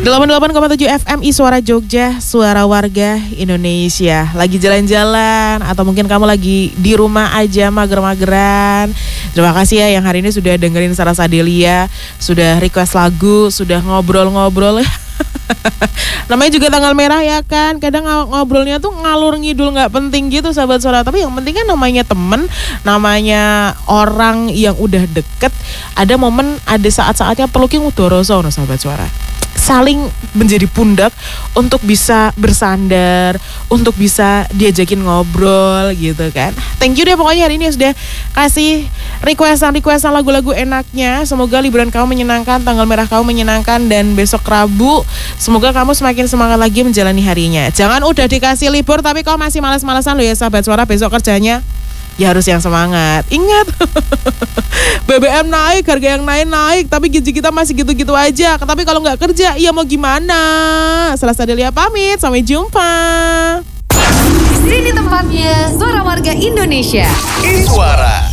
88,7 FM Suara Jogja, suara warga Indonesia. Lagi jalan-jalan atau mungkin kamu lagi di rumah aja mager-mageran. Terima kasih ya yang hari ini sudah dengerin Sarah Sadelia, sudah request lagu, sudah ngobrol-ngobrol. Namanya juga tanggal merah ya kan. Kadang ngobrolnya tuh ngalur ngidul gak penting gitu sahabat suara. Tapi yang penting kan namanya temen, namanya orang yang udah deket. Ada momen, ada saat-saatnya perlu ki ngudoroso sahabat suara. Saling menjadi pundak untuk bisa bersandar, untuk bisa diajakin ngobrol gitu kan. Thank you deh pokoknya hari ini sudah kasih requestan lagu-lagu enaknya. Semoga liburan kamu menyenangkan, tanggal merah kamu menyenangkan, dan besok Rabu semoga kamu semakin semangat lagi menjalani harinya. Jangan udah dikasih libur tapi kau masih malas-malasan loh ya sahabat suara, besok kerjanya ya harus yang semangat. Ingat, BBM naik, harga yang naik, tapi gaji kita masih gitu-gitu aja. Tapi kalau nggak kerja, ya mau gimana? Sarah Sadelia pamit, sampai jumpa. Di sini tempatnya, suara warga Indonesia. Suara